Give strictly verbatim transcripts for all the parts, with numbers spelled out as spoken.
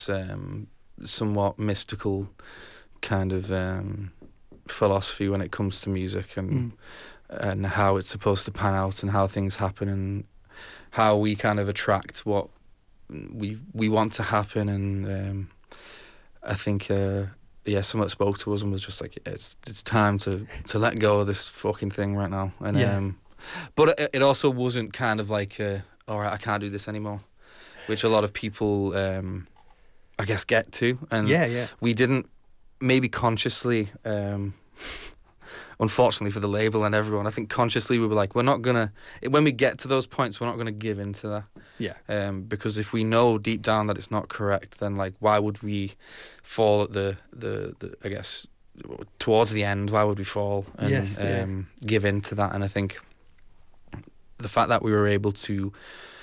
um, somewhat mystical kind of um, philosophy when it comes to music and mm. and how it's supposed to pan out and how things happen and how we kind of attract what we we want to happen. And um, I think uh, yeah, someone that spoke to us and was just like, it's it's time to to let go of this fucking thing right now. And yeah. um, but it, it also wasn't kind of like uh, all right, I can't do this anymore, which a lot of people um, I guess get to. And yeah, yeah. we didn't maybe consciously. Um, Unfortunately for the label and everyone, I think consciously we were like, we're not gonna. When we get to those points, we're not gonna give in to that. Yeah. Um, because if we know deep down that it's not correct, then like, why would we fall at the the, the I guess towards the end? Why would we fall and yes, yeah. um, give in to that? And I think the fact that we were able to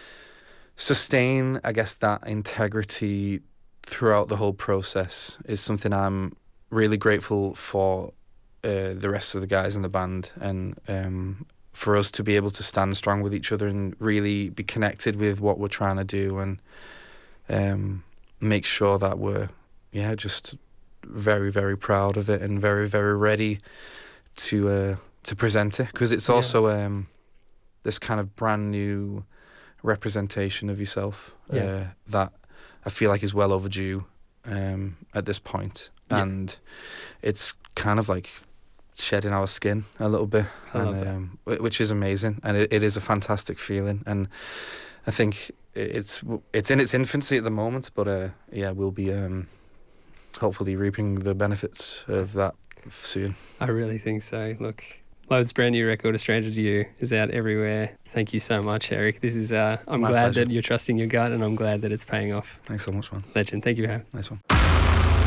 sustain, I guess, that integrity throughout the whole process is something I'm really grateful for. Uh, the rest of the guys in the band, and um, for us to be able to stand strong with each other and really be connected with what we're trying to do, and um, make sure that we're yeah just very very proud of it and very very ready to uh, to present it, because it's also yeah. um, this kind of brand new representation of yourself yeah. uh, that I feel like is well overdue um, at this point. Yeah. And it's kind of like shedding our skin a little bit, and, um, which is amazing, and it, it is a fantastic feeling. And I think it's it's in its infancy at the moment, but uh, yeah, we'll be um, hopefully reaping the benefits of that soon. I really think so. Look, Load's brand new record, A Stranger to You, is out everywhere. Thank you so much, Eric. This is uh, I'm My glad pleasure. that you're trusting your gut, and I'm glad that it's paying off. Thanks so much, man. Legend. Thank you, man. Nice one.